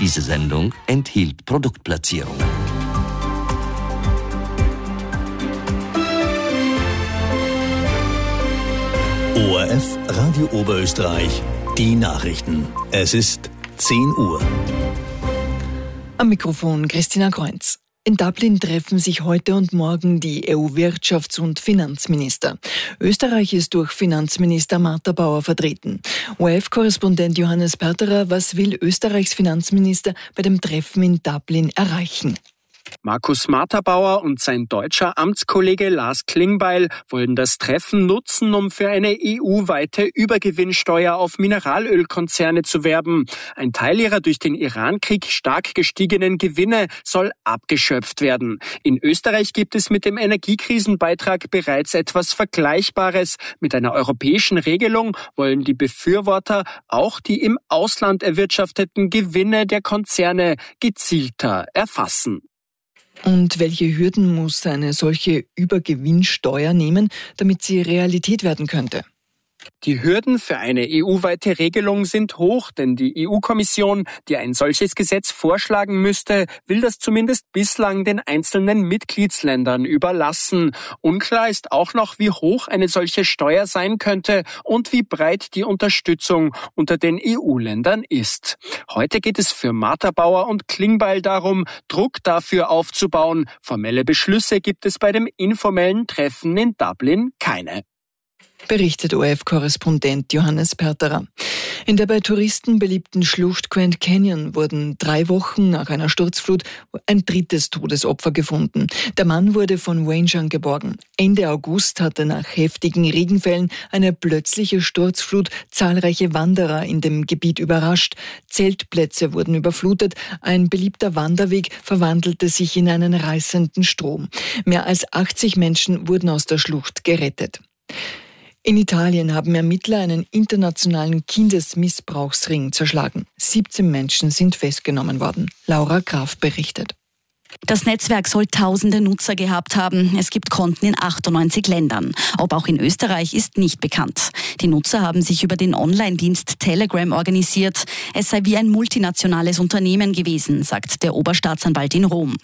Diese Sendung enthielt Produktplatzierungen. ORF Radio Oberösterreich, die Nachrichten. Es ist 10 Uhr. Am Mikrofon Christina Kreunz. In Dublin treffen sich heute und morgen die EU-Wirtschafts- und Finanzminister. Österreich ist durch Finanzminister Martha Bauer vertreten. ORF-Korrespondent Johannes Perterer, was will Österreichs Finanzminister bei dem Treffen in Dublin erreichen? Markus Martha-Bauer und sein deutscher Amtskollege Lars Klingbeil wollen das Treffen nutzen, um für eine EU-weite Übergewinnsteuer auf Mineralölkonzerne zu werben. Ein Teil ihrer durch den Iran-Krieg stark gestiegenen Gewinne soll abgeschöpft werden. In Österreich gibt es mit dem Energiekrisenbeitrag bereits etwas Vergleichbares. Mit einer europäischen Regelung wollen die Befürworter auch die im Ausland erwirtschafteten Gewinne der Konzerne gezielter erfassen. Und welche Hürden muss eine solche Übergewinnsteuer nehmen, damit sie Realität werden könnte? Die Hürden für eine EU-weite Regelung sind hoch, denn die EU-Kommission, die ein solches Gesetz vorschlagen müsste, will das zumindest bislang den einzelnen Mitgliedsländern überlassen. Unklar ist auch noch, wie hoch eine solche Steuer sein könnte und wie breit die Unterstützung unter den EU-Ländern ist. Heute geht es für Martha Bauer und Klingbeil darum, Druck dafür aufzubauen. Formelle Beschlüsse gibt es bei dem informellen Treffen in Dublin keine. Berichtet ORF-Korrespondent Johannes Perterer. In der bei Touristen beliebten Schlucht Grand Canyon wurden 3 Wochen nach einer Sturzflut ein 3. Todesopfer gefunden. Der Mann wurde von Rangern geborgen. Ende August hatte nach heftigen Regenfällen eine plötzliche Sturzflut zahlreiche Wanderer in dem Gebiet überrascht. Zeltplätze wurden überflutet. Ein beliebter Wanderweg verwandelte sich in einen reißenden Strom. Mehr als 80 Menschen wurden aus der Schlucht gerettet. In Italien haben Ermittler einen internationalen Kindesmissbrauchsring zerschlagen. 17 Menschen sind festgenommen worden. Laura Graf berichtet. Das Netzwerk soll tausende Nutzer gehabt haben. Es gibt Konten in 98 Ländern. Ob auch in Österreich ist nicht bekannt. Die Nutzer haben sich über den Online-Dienst Telegram organisiert. Es sei wie ein multinationales Unternehmen gewesen, sagt der Oberstaatsanwalt in Rom.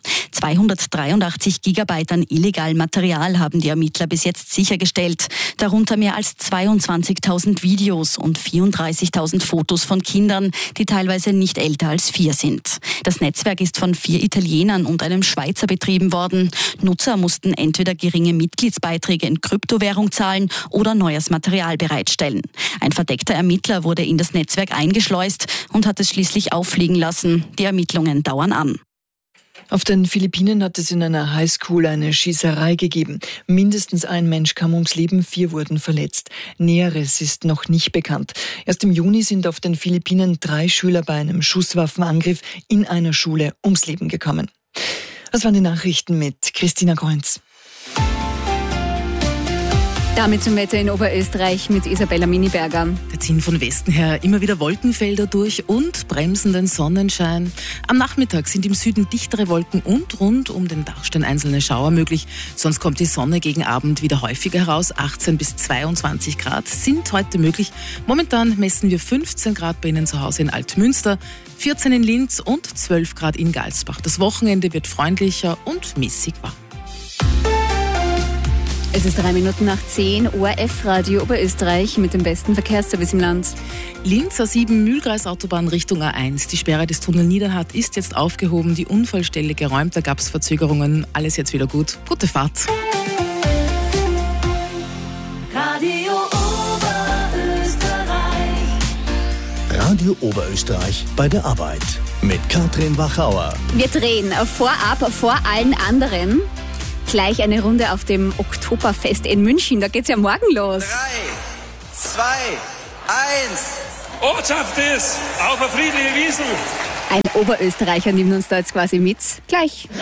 283 Gigabyte an illegalem Material haben die Ermittler bis jetzt sichergestellt. Darunter mehr als 22.000 Videos und 34.000 Fotos von Kindern, die teilweise nicht älter als 4 sind. Das Netzwerk ist von 4 Italienern und einem Schweizer betrieben worden. Nutzer mussten entweder geringe Mitgliedsbeiträge in Kryptowährung zahlen oder neues Material bereitstellen. Ein verdeckter Ermittler wurde in das Netzwerk eingeschleust und hat es schließlich auffliegen lassen. Die Ermittlungen dauern an. Auf den Philippinen hat es in einer Highschool eine Schießerei gegeben. Mindestens ein Mensch kam ums Leben, 4 wurden verletzt. Näheres ist noch nicht bekannt. Erst im Juni sind auf den Philippinen 3 Schüler bei einem Schusswaffenangriff in einer Schule ums Leben gekommen. Das waren die Nachrichten mit Christina Kreunz. Damit zum Wetter in Oberösterreich mit Isabella Miniberger. Da ziehen von Westen her immer wieder Wolkenfelder durch und bremsenden Sonnenschein. Am Nachmittag sind im Süden dichtere Wolken und rund um den Dachstein einzelne Schauer möglich. Sonst kommt die Sonne gegen Abend wieder häufiger heraus. 18 bis 22 Grad sind heute möglich. Momentan messen wir 15 Grad bei Ihnen zu Hause in Altmünster, 14 in Linz und 12 Grad in Galsbach. Das Wochenende wird freundlicher und mäßig warm. Es ist 3 Minuten nach 10, ORF Radio Oberösterreich mit dem besten Verkehrsservice im Land. Linz A7 Mühlkreisautobahn Richtung A1. Die Sperre des Tunnel Niederhardt ist jetzt aufgehoben, die Unfallstelle geräumt, da gab es Verzögerungen. Alles jetzt wieder gut. Gute Fahrt. Radio Oberösterreich bei der Arbeit mit Katrin Wachauer. Wir drehen vorab vor allen anderen gleich eine Runde auf dem Oktoberfest in München. Da geht's ja morgen los. 3, 2, 1. Ortschaft ist auf eine friedliche Wiesn. Ein Oberösterreicher nimmt uns da jetzt quasi mit. Gleich.